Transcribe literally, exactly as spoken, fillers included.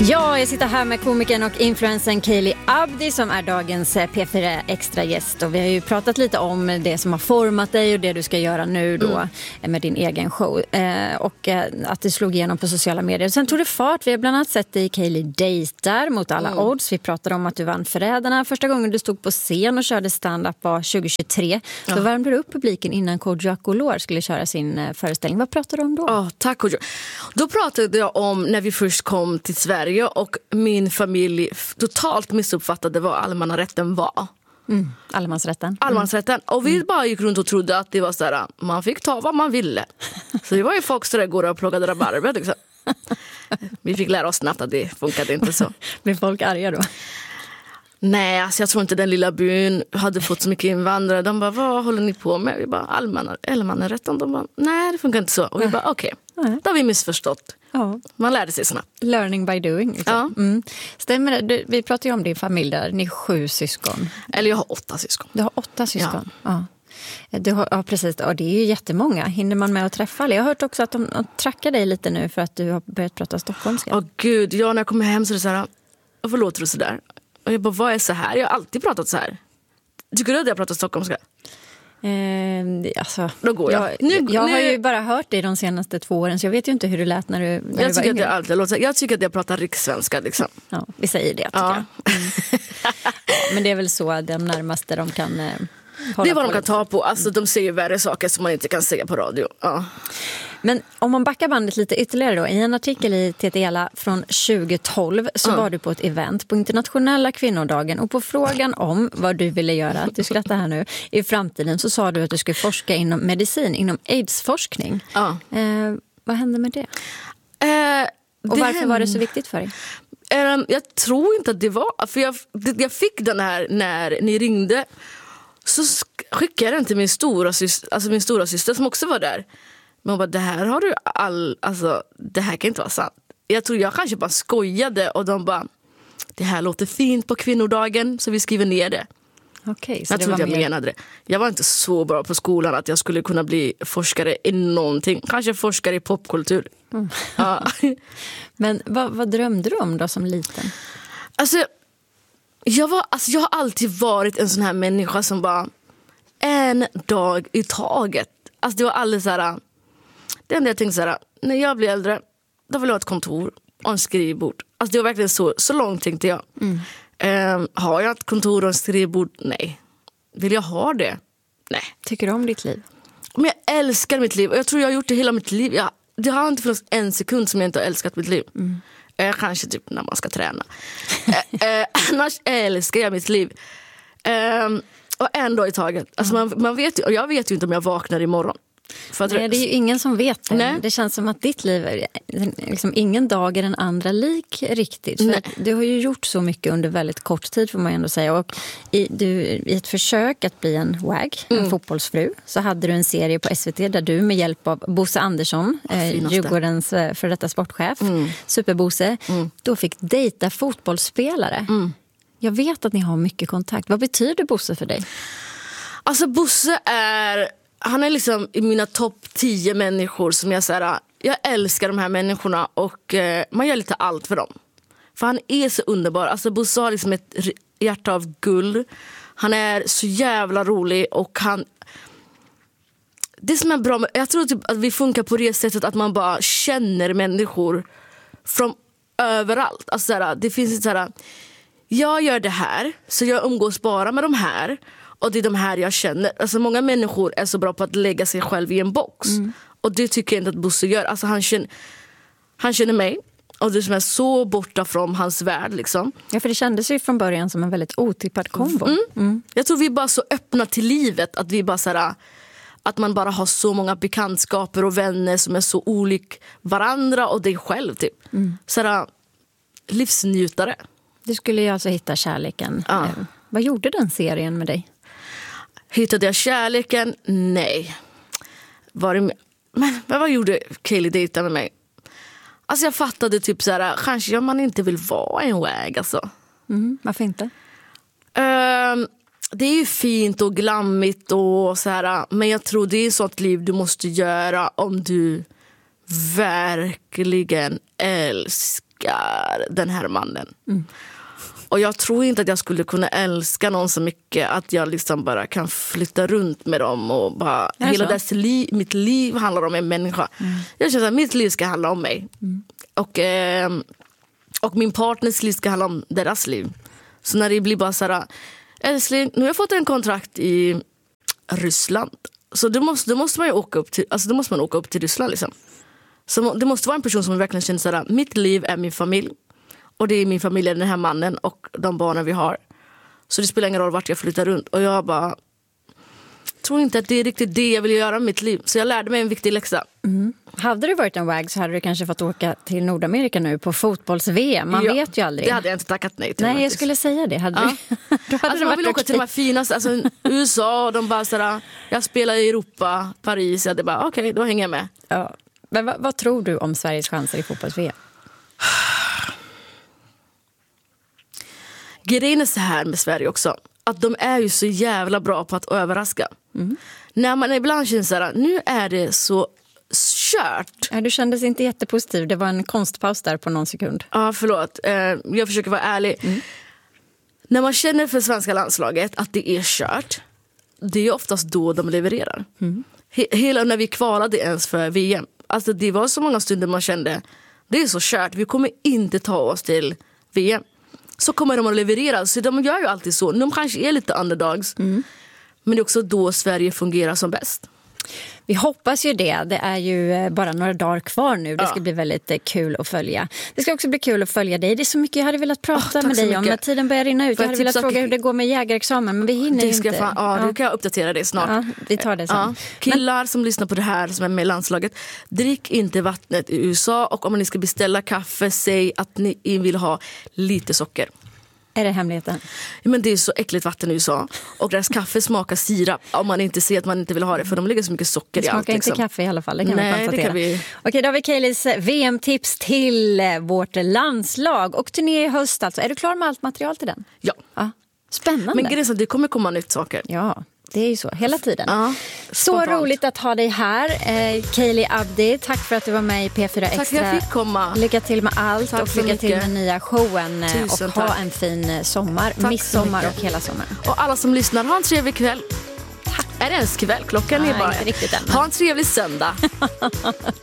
Ja, jag sitter här med komikern och influencern Kaylee Abdi som är dagens P fyra extra gäst. Och vi har ju pratat lite om det som har format dig och det du ska göra nu då mm. med din egen show. Eh, och eh, att det slog igenom på sociala medier. Sen tog det fart. Vi har bland annat sett dig i Kaylee dejtar mot alla mm. odds. Vi pratade om att du vann Förrädarna. Första gången du stod på scen och körde stand-up var tjugohundratjugotre. Ja. Då värmde du upp publiken innan Kodjo Akolor skulle köra sin eh, föreställning. Vad pratade du om då? Oh, tack Kodjo. Då pratade jag om när vi först kom till Sverige och min familj totalt missuppfattade vad allemansrätten var. Mm. Allemansrätten. Allemansrätten. Och vi mm. bara gick runt och trodde att det var så här, man fick ta vad man ville. Så det var ju folk som går och plockade rabarber liksom. Vi fick lära oss snabbt att det funkade inte så. Blev folk arga då? Nej, alltså jag tror inte den lilla byn hade fått så mycket invandrare. De bara, vad håller ni på med? Vi bara, allemansrätten. De bara, nej det funkar inte så. Och vi bara, okej, okay. Då har vi missförstått. Ja. Man lärde sig snabbt. Learning by doing. Liksom. Ja. Mm. Stämmer det? Du, vi pratar ju om din familj där. Ni är sju syskon. Eller jag har åtta syskon. Du har åtta syskon? Ja. Ja. Du har, ja, precis. Ja, det är ju jättemånga. Hinner man med att träffa alla? Jag har hört också att de, de trackar dig lite nu för att du har börjat prata stockholmska. Åh gud, ja, när jag kommer hem så är det så här, varför låter du så där? Och jag bara, vad är så här? Jag har alltid pratat så här. Tycker du att jag pratar stockholmska? Eh, alltså, Då går jag. Jag, nu, jag nu. har ju bara hört dig de senaste två åren så jag vet ju inte hur du lät när du, när jag du var tycker yngre. Att jag, alltid låter, jag tycker att jag pratar rikssvenska liksom. Ja, vi säger det tycker ja. jag. Mm. Men det är väl så de närmaste de kan eh, hålla. Det är vad de kan ta på. Alltså, de säger värre saker som man inte kan säga på radio. Ja. Men om man backar bandet lite ytterligare då. I en artikel i T T Ela från tjugohundratolv så mm. var du på ett event på internationella kvinnodagen. Och på frågan om vad du ville göra, att du skrattar här nu, i framtiden så sa du att du skulle forska inom medicin, inom aidsforskning. Ja. Eh, vad hände med det? Eh, Och det varför hände... var det så viktigt för dig? Eh, jag tror inte att det var... För jag, jag fick den här när ni ringde. Så skickade jag den till min stora syster, alltså min stora syster som också var där. Men hon bara, det här har du all... Alltså, det här kan inte vara sant. Jag tror jag kanske bara skojade och de bara, det här låter fint på kvinnodagen så vi skriver ner det. Okej, så jag det tror var jag mer... menade det. Jag var inte så bra på skolan att jag skulle kunna bli forskare i någonting. Kanske forskare i popkultur. Mm. Ja. Men vad, vad drömde du om då som liten? Alltså jag, var, alltså, jag har alltid varit en sån här människa som bara en dag i taget. Alltså det var aldrig så här. Det enda jag tänkte så här, när jag blir äldre då vill jag ha ett kontor och en skrivbord. Alltså det var verkligen så, så långt tänkte jag. Mm. Um, har jag ett kontor och en skrivbord? Nej. Vill jag ha det? Nej. Tycker du om ditt liv? Men jag älskar mitt liv och jag tror jag har gjort det hela mitt liv. Jag, det har inte funnits en sekund som jag inte har älskat mitt liv. Mm. Uh, kanske typ när man ska träna. uh, uh, annars älskar jag mitt liv. Um, och en dag i taget. Alltså man, man vet ju, och jag vet ju inte om jag vaknar imorgon. För att Nej, det är ju ingen som vet det. Nej. Det känns som att ditt liv är liksom ingen dag är den andra lik riktigt. För att du har ju gjort så mycket under väldigt kort tid får man ändå säga. Och i, du, i ett försök att bli en wag, en mm. fotbollsfru, så hade du en serie på S V T där du med hjälp av Bosse Andersson, eh, Djurgårdens eh, för detta sportchef, mm. Superbosse, mm. då fick dejta fotbollsspelare. Mm. Jag vet att ni har mycket kontakt. Vad betyder Bosse för dig? Alltså Bosse är... Han är liksom i mina topp tio människor som jag säger, jag älskar de här människorna och eh, man gör lite allt för dem. För han är så underbar. Alltså Bosse har liksom ett hjärta av guld. Han är så jävla rolig och han... Det som är bra med... Jag tror typ att vi funkar på det sättet att man bara känner människor från överallt. Alltså såhär, det finns ett såhär... Jag gör det här så jag umgås bara med de här. Och det är de här jag känner. Alltså många människor är så bra på att lägga sig själv i en box. Mm. Och det tycker jag inte att Bosse gör. Alltså han känner, han känner mig. Och det som är så borta från hans värld liksom. Ja, för det kändes ju från början som en väldigt otippad kombo. Mm. Mm. Jag tror vi är bara så öppna till livet. Att vi bara så här, att man bara har så många bekantskaper och vänner som är så olik varandra och dig själv typ. Mm. Så här, livsnjutare. Du skulle ju alltså hitta kärleken. Ja. Vad gjorde den serien med dig? Hittade jag kärleken? Nej. Var det med? Men vad gjorde Kaylee dejta med mig? Alltså jag fattade typ så här, kanske man inte vill vara en wag alltså. Mm, varför inte? Uh, det är ju fint och glammigt och så här, men jag tror det är sånt liv du måste göra om du verkligen älskar älskar den här mannen. Mm. Och jag tror inte att jag skulle kunna älska någon så mycket att jag liksom bara kan flytta runt med dem och bara hela dess liv, mitt liv handlar om en människa. Mm. Jag känner att mitt liv ska handla om mig. Mm. Och, eh, och min partners liv ska handla om deras liv. Så när det blir bara så här, älskling, nu har jag fått en kontrakt i Ryssland. Så då måste, då måste man ju åka upp till, alltså då måste man åka upp till Ryssland liksom. Så det måste vara en person som verkligen känner så här, mitt liv är min familj. Och det är min familj, den här mannen och de barnen vi har. Så det spelar ingen roll vart jag flyttar runt. Och jag bara tror inte att det är riktigt det jag vill göra med mitt liv. Så jag lärde mig en viktig läxa. Mm. Hade du varit en wag så hade du kanske fått åka till Nordamerika nu på fotbolls-V M. Man ja, vet ju aldrig. Det hade jag inte tackat nej till. Nej, faktiskt. Jag skulle säga det. Hade ja. du? Då hade alltså, man vill åka till de här finaste, alltså U S A, de bara sådär, jag spelar i Europa, Paris. Jag bara, okej, okay, då hänger jag med. Ja. Men vad, vad tror du om Sveriges chanser i fotbolls-V M? Grejen är så här med Sverige också, att de är ju så jävla bra på att överraska. Mm. När man ibland känner så här, nu är det så kört. Ja, du kändes inte jättepositiv, det var en konstpaus där på någon sekund. Ja, förlåt. Eh, jag försöker vara ärlig. Mm. När man känner för svenska landslaget att det är kört, det är oftast då de levererar. Mm. He- hela när vi kvalade ens för V M, alltså det var så många stunder man kände, det är så kört, vi kommer inte ta oss till V M. Så kommer de att leverera. Så de gör ju alltid så. De kanske är lite underdogs. Mm. Men det är också då Sverige fungerar som bäst. Vi hoppas ju det. Det är ju bara några dagar kvar nu. Det ska ja. bli väldigt kul att följa. Det ska också bli kul att följa dig. Det är så mycket jag hade velat prata oh, med dig om. När tiden börjar rinna ut. Jag hade velat fråga hur det går med jägarexamen. Men vi hinner det ska inte. Fan, ja, ja. Du kan uppdatera det snart. Ja, vi tar det sen. Ja. Killar men... som lyssnar på det här som är med i landslaget. Drick inte vattnet i U S A. Och om ni ska beställa kaffe, säg att ni vill ha lite socker. Är det hemligheten? Men det är så äckligt vatten i U S A. Och deras kaffe smakar sirap. Om man inte ser att man inte vill ha det. För de lägger så mycket socker det i allt. Det smakar inte liksom. kaffe i alla fall. Det kan Nej, vi konstatera. Det kan vi... Okej, då har vi Kaylees V M-tips till vårt landslag. Och turné i höst alltså. Är du klar med allt material till den? Ja. ja. Spännande. Men grejen är att det kommer komma nytt saker. Ja. Det är ju så, hela tiden. Ja, så roligt att ha dig här, eh, Kaylee Abdi. Tack för att du var med i P fyra Extra. Tack för att jag fick komma. Lycka till med allt tack och lycka mycket. till med nya showen. Tusen och tack. ha en fin sommar, tack midsommar och hela sommaren. Och alla som lyssnar, ha en trevlig kväll. Tack. Är det ens kväll? Klockan Nej, är bara. inte riktigt än. Ha en trevlig söndag.